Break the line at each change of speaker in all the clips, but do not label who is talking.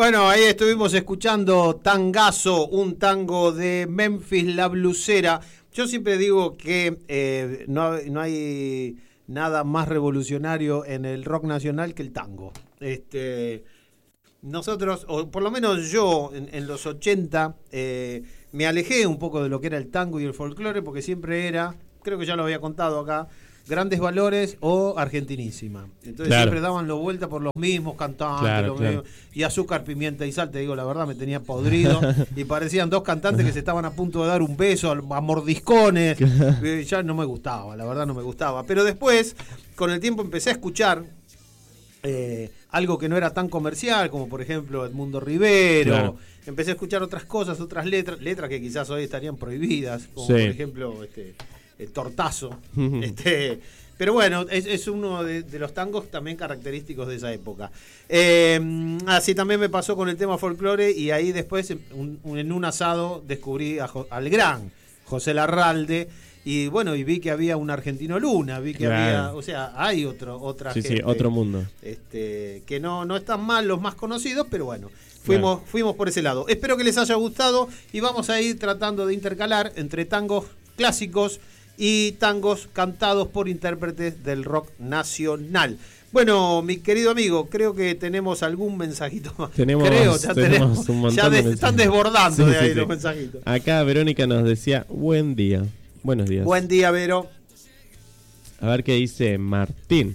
Bueno, ahí estuvimos escuchando Tangazo, un tango de Memphis La Blusera. Yo siempre digo que no hay nada más revolucionario en el rock nacional que el tango. Nosotros, o por lo menos yo, en los 80, me alejé un poco de lo que era el tango y el folclore, porque siempre era, creo que ya lo había contado acá, Grandes Valores o Argentinísima. Entonces siempre daban la vuelta por los mismos cantantes, mismos, y Azúcar, Pimienta y Sal, te digo la verdad, me tenía podrido, y parecían dos cantantes que se estaban a punto de dar un beso a mordiscones. Ya no me gustaba, la verdad no me gustaba. Pero después, con el tiempo empecé a escuchar algo que no era tan comercial, como por ejemplo Edmundo Rivero. Empecé a escuchar otras cosas, otras letras que quizás hoy estarían prohibidas, como por ejemplo el Tortazo. Pero bueno, es uno de los tangos también característicos de esa época. Así también me pasó con el tema folclore, y ahí después en un asado descubrí al gran José Larralde. Y bueno, y vi que había un Argentino Luna, vi que había, o sea, hay otra gente.
Sí, otro mundo.
Que no están mal los más conocidos, pero bueno, fuimos por ese lado. Espero que les haya gustado, y vamos a ir tratando de intercalar entre tangos clásicos y tangos cantados por intérpretes del rock nacional. Bueno, mi querido amigo, creo que tenemos algún mensajito más.
Tenemos un montón de
están desbordando de ahí los mensajitos.
Acá Verónica nos decía, buen día. Buenos días.
Buen día, Vero.
A ver qué dice Martín.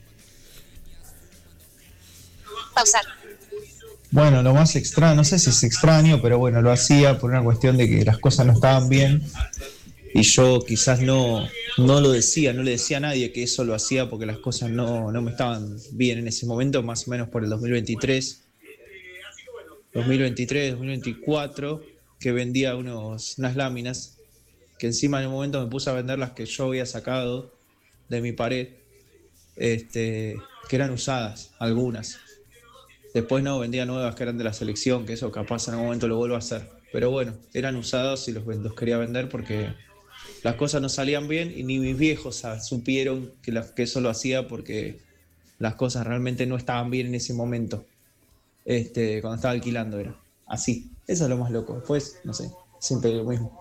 Pausar.
Bueno, lo más extraño, no sé si es extraño, pero bueno, lo hacía por una cuestión de que las cosas no estaban bien, y yo quizás no lo decía, no le decía a nadie que eso lo hacía porque las cosas no me estaban bien en ese momento, más o menos por el 2023, 2024, que vendía unas láminas, que encima en un momento me puse a vender las que yo había sacado de mi pared, que eran usadas, algunas. Después no, vendía nuevas que eran de la selección, que eso capaz en algún momento lo vuelvo a hacer. Pero bueno, eran usados y los quería vender porque las cosas no salían bien, y ni mis viejos supieron que eso lo hacía porque las cosas realmente no estaban bien en ese momento. Cuando estaba alquilando era así. Eso es lo más loco. Después, no sé, siempre lo mismo.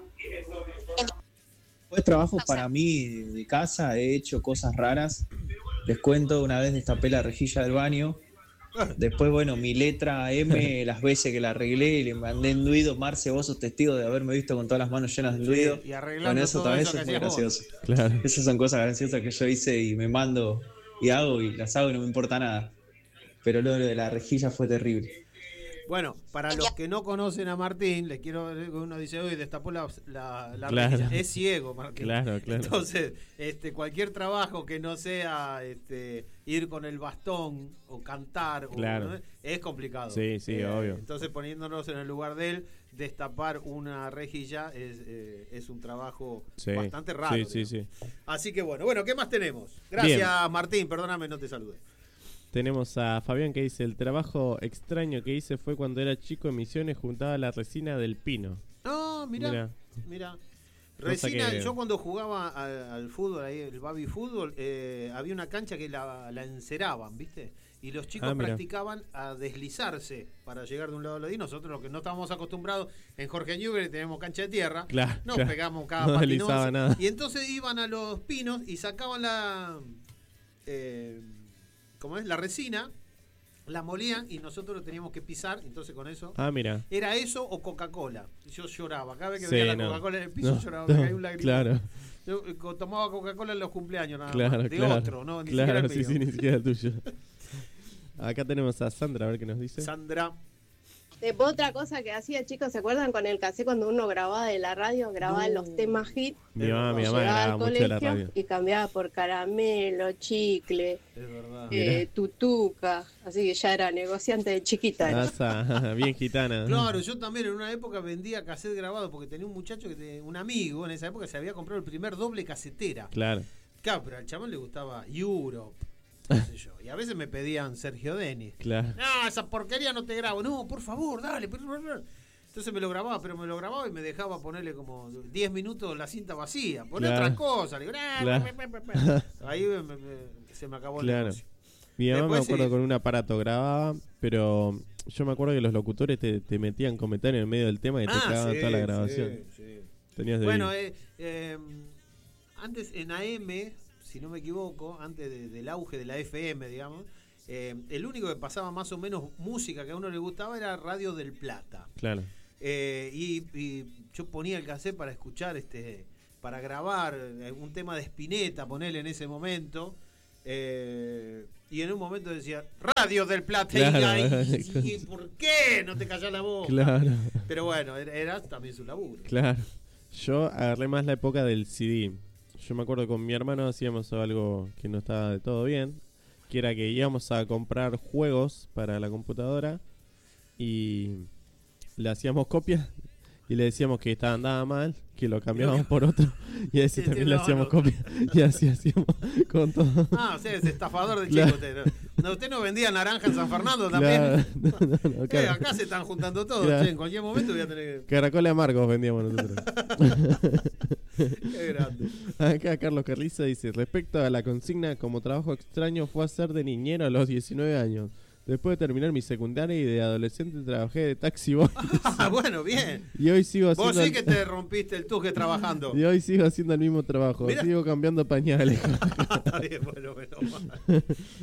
Después trabajo para mí de casa, he hecho cosas raras. Les cuento, una vez destapé la rejilla del baño. Después, bueno, mi letra M, las veces que la arreglé y le mandé enduido. Marce, vos sos testigo de haberme visto con todas las manos llenas de enduido.
Y arreglando
con eso
todo
también
eso
es muy gracioso.
Claro.
Esas son cosas graciosas que yo hice y me mando y hago, y las hago y no me importa nada. Pero lo de la rejilla fue terrible.
Bueno, para los que no conocen a Martín, les quiero ver que uno dice, hoy destapó la
Claro.
rejilla. Es ciego, Martín.
Claro.
Entonces, cualquier trabajo que no sea ir con el bastón o cantar, ¿no? Es complicado.
Sí, obvio.
Entonces, poniéndonos en el lugar de él, destapar una rejilla es un trabajo bastante raro.
Sí.
Así que bueno, ¿qué más tenemos? Gracias,
Bien.
Martín, perdóname, no te saludé.
Tenemos a Fabián que dice, el trabajo extraño que hice fue cuando era chico en Misiones, juntaba la resina del pino.
No, mirá. Resina, yo cuando jugaba al fútbol, ahí el baby fútbol, había una cancha que la enceraban, ¿viste? Y los chicos practicaban a deslizarse para llegar de un lado al otro. Y nosotros, los que no estábamos acostumbrados, en Jorge Newbery tenemos cancha de tierra, nos pegamos cada patinazo. Y entonces iban a los pinos y sacaban la... ¿cómo es? La resina, la molían y nosotros lo teníamos que pisar, entonces con eso... Era eso o Coca-Cola. Yo lloraba, cada vez que veía la Coca-Cola en el piso lloraba, me caía un lágrima.
Claro.
Yo tomaba Coca-Cola en los cumpleaños nada más, otro, ¿no? Ni
siquiera
el mío.
Sí, ni siquiera el tuyo. Acá tenemos a Sandra, a ver qué nos dice.
Sandra.
Después otra cosa que hacía, chicos, ¿se acuerdan con el cassette cuando uno grababa de la radio? Grababa los temas hit.
Mi mamá grababa mucho de la radio.
Y cambiaba por caramelo, chicle, tutuca. Así que ya era negociante de chiquita.
Bien gitana.
Claro, yo también en una época vendía cassette grabado porque tenía un muchacho, un amigo en esa época, se había comprado el primer doble casetera.
Claro,
pero al chabón le gustaba Europe. No sé yo. Y a veces me pedían Sergio Denis.
Claro.
No, esa porquería no te grabo. No, por favor, dale. Entonces me lo grababa y me dejaba ponerle como 10 minutos la cinta vacía. Poner otras cosas. Le digo, Ahí se me acabó el negocio.
Mi mamá me
Después
acuerdo
sí.
con un aparato grababa, pero yo me acuerdo que los locutores te metían comentarios en medio del tema y te cagaban
sí,
toda la grabación.
sí.
Tenías de
Bueno, antes en AM, si no me equivoco, antes del auge de la FM, digamos, el único que pasaba más o menos música que a uno le gustaba era Radio del Plata.
Claro.
Y yo ponía el cassette para escuchar, para grabar un tema de Spinetta, ponerle en ese momento. Y en un momento decía Radio del Plata.
Claro.
Y ¿por qué no te callás la boca?
Claro.
Pero bueno, era también su laburo.
Claro. Yo agarré más la época del CD. Yo me acuerdo que con mi hermano hacíamos algo que no estaba de todo bien, que era que íbamos a comprar juegos para la computadora y le hacíamos copias y le decíamos que andaba mal, que lo cambiábamos por otro y a ese también le hacíamos copias y así hacíamos con todo.
Ah, o sea, es estafador de chico. ¿Usted no vendía naranja en San Fernando también?
Claro. No, claro.
Acá se están juntando todos.
Claro.
En cualquier momento voy a tener que...
Caracoles amargos vendíamos nosotros.
Qué grande.
Acá Carlos Carliza dice: respecto a la consigna, como trabajo extraño fue hacer de niñero a los 19 años. Después de terminar mi secundaria y de adolescente trabajé de taxi boy.
Bueno, bien.
Y hoy sigo haciendo
Vos sí que te rompiste el tuje trabajando.
y hoy sigo haciendo el mismo trabajo.
Mirá.
Sigo cambiando pañales.
Está bien, bueno, menos mal.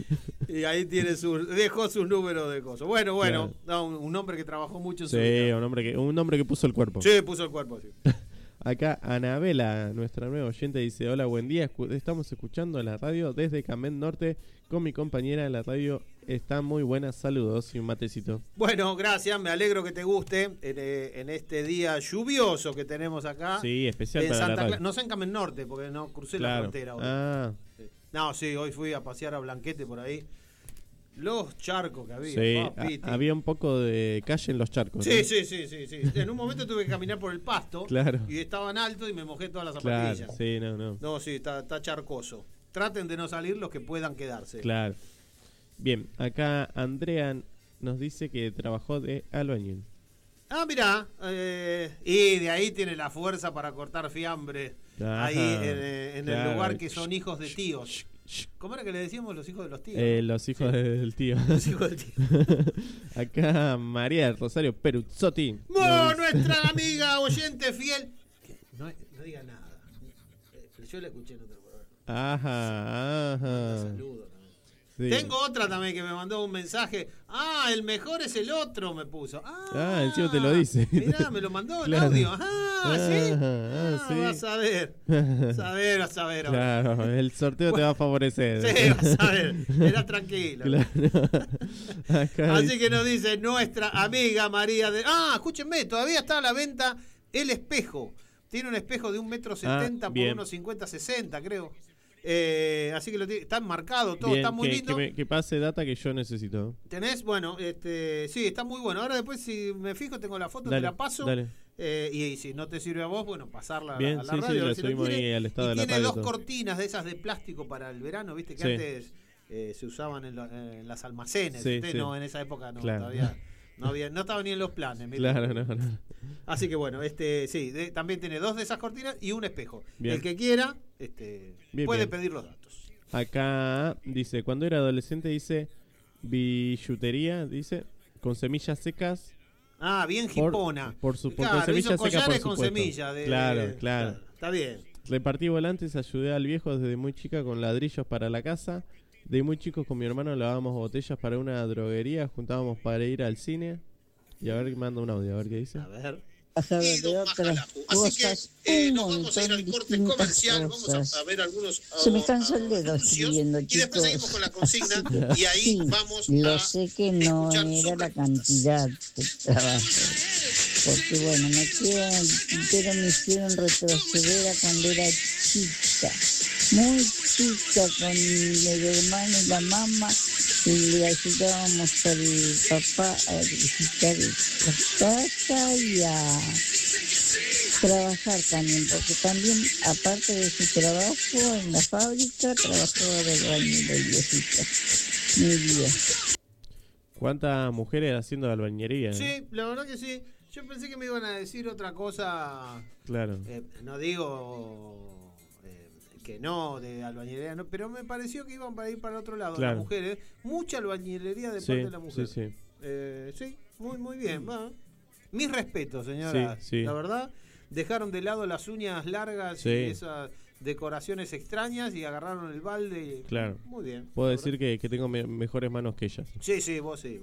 Y ahí tiene dejó su número de cosas. Bueno,
Claro.
no, un hombre que trabajó mucho en su
Sí,
vida.
un hombre que puso el cuerpo.
Sí, puso el cuerpo así.
Acá Anabela, nuestra nueva oyente, dice: hola, buen día, estamos escuchando la radio desde Camén Norte con mi compañera en la radio. Está muy buena, saludos y un matecito.
Bueno, gracias, me alegro que te guste en este día lluvioso que tenemos acá.
Sí, especial
en
para la
Santa
radio.
No sé en Camén Norte, porque no crucé la
Claro.
frontera hoy.
Ah,
No, sí, hoy fui a pasear a Blanquete por ahí. Los charcos que había.
sí,
papiti.
había un poco de calle en los charcos.
Sí,
¿no?
sí. En un momento tuve que caminar por el pasto.
Claro.
Y estaban altos y me mojé todas las
Claro,
zapatillas.
sí, no.
No, sí, está charcoso. Traten de no salir los que puedan quedarse.
Claro. Bien, acá Andrea nos dice que trabajó de albañil.
Ah, mirá. Y de ahí tiene la fuerza para cortar fiambre.
Ajá,
Ahí en
claro.
el lugar que son hijos de tíos. ¿Cómo era que le decíamos los hijos de los tíos?
Los hijos del tío.
Los hijos del tío.
Acá María del Rosario Peruzzotti.
¡No! Nuestra amiga oyente fiel. No diga nada. Yo la escuché en otro programa.
Ajá.
Saludo también.
Sí.
Tengo otra también que me mandó un mensaje. Ah, el mejor es el otro, me puso.
Ah, encima te lo dice.
Mirá, me lo mandó
Claro.
el audio. ¿Sí?
Sí.
Vas a ver. Vas a ver. ahora.
Claro, el sorteo te va a favorecer.
Sí, vas a ver. Era tranquilo.
Claro. Acá
Así que nos dice nuestra amiga María de... Ah, escúchenme, todavía está a la venta el espejo. Tiene un espejo de 1,70 m por
bien.
unos 50, 60, creo. Así que está enmarcado todo,
bien,
está muy
que,
lindo.
que pase data que yo necesito.
¿Tenés? Bueno, sí, está muy bueno. Ahora después, si me fijo, tengo la foto,
Dale,
te la paso.
dale.
Y si no te sirve a vos, bueno, pasarla
Bien,
a la
sí,
radio.
sí,
a ver
la
si lo
subimos
quiere.
ahí al estado
Y
de la
tiene
radio,
dos
todo.
cortinas de esas de plástico para el verano, viste que
Sí.
antes se usaban en las almacenes.
Sí,
Usted
sí.
no, en esa época no,
Claro.
todavía no estaba ni en los planes. mire.
Claro, no.
Así que bueno, sí, también tiene dos de esas cortinas y un espejo.
Bien.
El que quiera,
Bien,
puede
bien.
pedir los datos.
Acá dice, cuando era adolescente dice billutería, dice, con semillas secas.
Ah, bien
Por-
jipona.
por su- con
claro,
semillas
hizo
secas,
collares
por
con
supuesto.
semillas.
Claro.
Está bien.
Repartí volantes, ayudé al viejo desde muy chica con ladrillos para la casa. De muy chicos con mi hermano lavábamos botellas para una droguería, juntábamos para ir al cine. Y a ver, manda un audio, a ver qué dice.
A ver.
Pasado de otras cosas, un montón distintas cosas.
a ver algunos.
Se me cansó el dedo escribiendo,
Y después seguimos
chicos.
con la consigna y ahí
Sí,
vamos
lo
a
sé que no
escuchar
era
sobre-
la cantidad de trabajo. Porque bueno, pero me hicieron retroceder a cuando era chica. Muy chica con el hermano y la mamá. Y le ayudábamos al papá a visitar la casa y a trabajar también, porque también, aparte de su trabajo en la fábrica, trabajaba de albañil el viejito. Mi vida.
¿Cuántas mujeres haciendo albañería?
Sí, la verdad que sí. Yo pensé que me iban a decir otra cosa.
Claro.
No digo que no, de albañilería, no, pero me pareció que iban para ir para otro lado,
Claro.
las mujeres. Mucha albañilería de
Sí,
parte de la mujer.
sí.
Sí, muy bien. Va. Mis respetos, señora.
Sí, sí.
La verdad, dejaron de lado las uñas largas
Sí.
y esas decoraciones extrañas y agarraron el balde. Y...
Claro.
Muy bien.
Puedo
la
decir
verdad.
que tengo mejores manos que ellas.
Sí, vos sí.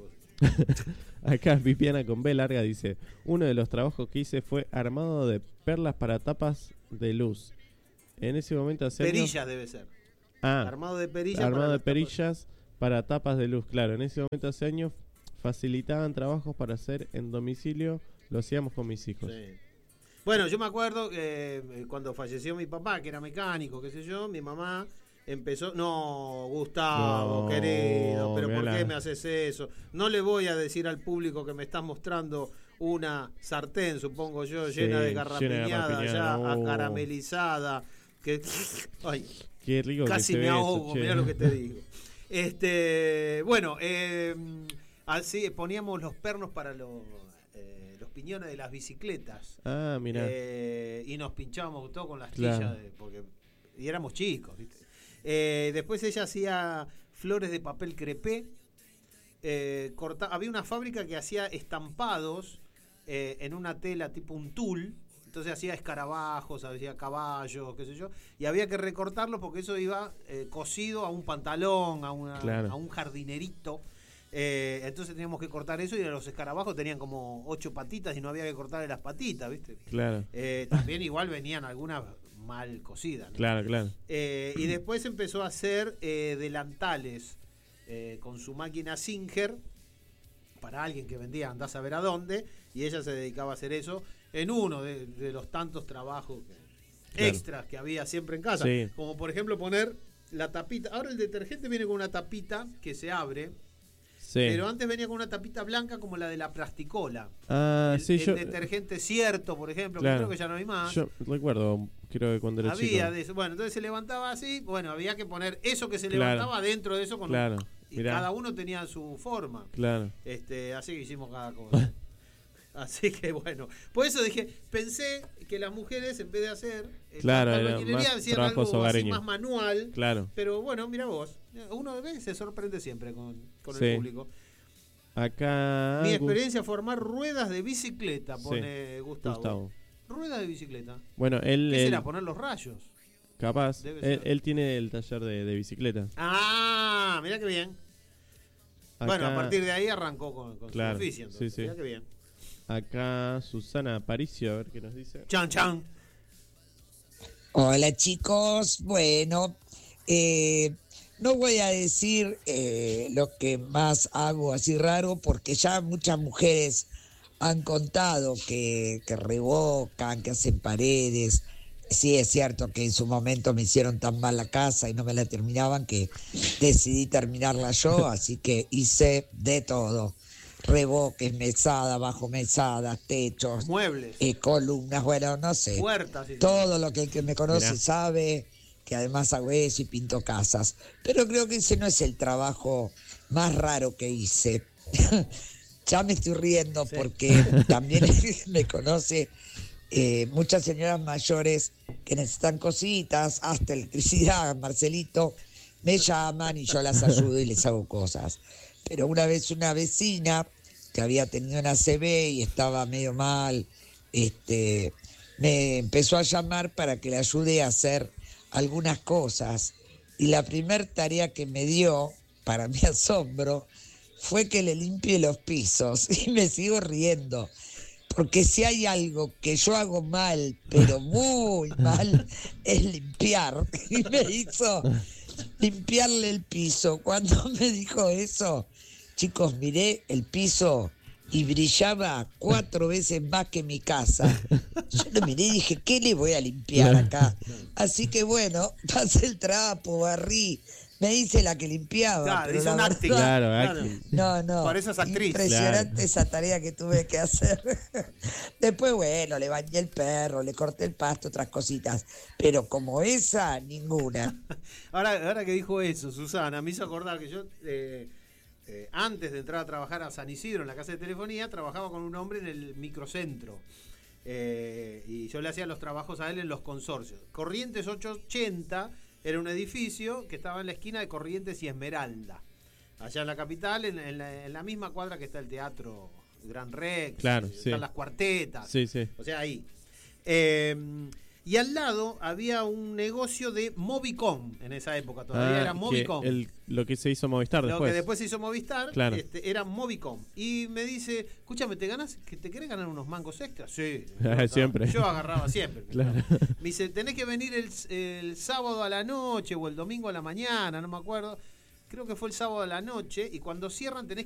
Acá Viviana con B larga dice: uno de los trabajos que hice fue armado de perlas para tapas de luz. En ese momento hace años-
Perillas debe ser. Armado de perillas.
armado
para
de
las tapas.
perillas para tapas de luz. Claro, en ese momento hace años facilitaban trabajos para hacer en domicilio. Lo hacíamos con mis hijos.
Sí. Bueno, yo me acuerdo que cuando falleció mi papá, que era mecánico, qué sé yo, mi mamá empezó... No, Gustavo,
No,
querido, pero ¿por
mirá
qué
la-
me haces eso? No le voy a decir al público que me estás mostrando una sartén, supongo yo,
Sí,
llena de
llena de
garrapiñada, ya
garrapiñada, no.
acaramelizada, que... Ay,
Qué rico que
casi
se
me
ve eso,
ahogo,
che.
mirá lo que te digo. Bueno, así poníamos los pernos para los piñones de las bicicletas.
Ah, mira.
Y nos pinchábamos todo con las
Claro.
astillas y éramos chicos, ¿viste? Después ella hacía flores de papel crepé. Había una fábrica que hacía estampados en una tela tipo un tul. Entonces hacía escarabajos, hacía caballos, qué sé yo, y había que recortarlo porque eso iba cosido a un pantalón,
Claro.
a un jardinerito. Entonces teníamos que cortar eso y los escarabajos tenían como 8 patitas y no había que cortarle las patitas, ¿viste?
Claro,
También igual venían algunas mal cocidas, ¿no?
claro.
Y después empezó a hacer delantales con su máquina Singer para alguien que vendía andás a ver a dónde, y ella se dedicaba a hacer eso en uno de los tantos trabajos
Claro.
extras que había siempre en casa.
Sí.
Como por ejemplo poner la tapita. Ahora el detergente viene con una tapita que se abre,
Sí.
pero antes venía con una tapita blanca como la de la plasticola.
Ah,
el,
sí,
el
yo.
detergente cierto, por ejemplo,
Claro.
que creo que ya no hay más.
Yo recuerdo, creo que cuando era
Había
chico.
de eso. Bueno, entonces se levantaba así, bueno, había que poner eso que se
Claro.
levantaba dentro de eso con
Claro,
y
mirá.
cada uno tenía su forma.
Claro.
Así que hicimos cada cosa. Así que bueno, por eso dije, pensé que las mujeres en vez de hacer
Claro,
tanta
era
albañilería,
más
hacían
trabajos
algo así
hogareños.
más manual.
Claro.
Pero bueno, mira vos, uno ve, se sorprende siempre con
Sí.
el público.
Acá.
Mi experiencia fue armar ruedas de bicicleta, pone
Sí,
Gustavo. Ruedas de bicicleta.
Bueno, él.
¿Qué
él-
será? Poner los rayos.
capaz.
Debe
Él,
ser.
él tiene el taller de bicicleta.
Ah, mira qué bien. Bueno, a
Acá-
partir de ahí arrancó con
Claro,
su oficio. Entonces.
sí, sí.
Mirá qué bien.
Acá Susana Aparicio, a ver qué nos dice.
Chan, chan.
Hola chicos, bueno, no voy a decir lo que más hago así raro porque ya muchas mujeres han contado que revocan, que hacen paredes. Sí, es cierto que en su momento me hicieron tan mal la casa y no me la terminaban que decidí terminarla yo, así que hice de todo. Revoques, mesadas, bajo mesadas, techos,
Muebles.
columnas, bueno, no sé.
Puertas. y-
Todo lo que el que me conoce
Mirá.
sabe, que además hago eso y pinto casas. Pero creo que ese no es el trabajo más raro que hice. Ya me estoy riendo
Sí.
porque también me conoce muchas señoras mayores que necesitan cositas, hasta electricidad, Marcelito, me llaman y yo las ayudo y les hago cosas. Pero una vez una vecina que había tenido una ACV y estaba medio mal, me empezó a llamar para que le ayude a hacer algunas cosas. Y la primer tarea que me dio, para mi asombro, fue que le limpie los pisos. Y me sigo riendo. Porque si hay algo que yo hago mal, pero muy mal, es limpiar. Y me hizo limpiarle el piso. Cuando me dijo eso, chicos, miré el piso y brillaba 4 veces más que mi casa. Yo lo miré y dije, ¿qué le voy a limpiar acá? Así que bueno, pasé el trapo, barrí, me hice la que limpiaba.
Claro,
pero
hizo
la
un
verdad-
acting.
Claro,
Claro.
acting.
No.
Por eso es actriz.
Impresionante
Claro.
esa tarea que tuve que hacer. Después, bueno, le bañé el perro, le corté el pasto, otras cositas. Pero como esa, ninguna.
Ahora que dijo eso, Susana, me hizo acordar que yo, antes de entrar a trabajar a San Isidro, en la casa de telefonía, trabajaba con un hombre en el microcentro. Y yo le hacía los trabajos a él en los consorcios. Corrientes 880 era un edificio que estaba en la esquina de Corrientes y Esmeralda. Allá en la capital, en la misma cuadra que está el Teatro Gran Rex,
Claro,
están las cuartetas.
Sí, sí.
O sea, ahí. Y al lado había un negocio de Movicom en esa época, todavía era Movicom.
Lo que se hizo Movistar
Lo
después.
que después se hizo Movistar,
Claro.
Era Movicom. Y me dice, escúchame, ¿te querés ganar unos mangos extras? Sí.
Siempre.
Yo agarraba siempre.
Claro.
Me dice, tenés que venir el sábado a la noche o el domingo a la mañana, no me acuerdo. Creo que fue el sábado a la noche, y cuando cierran tenés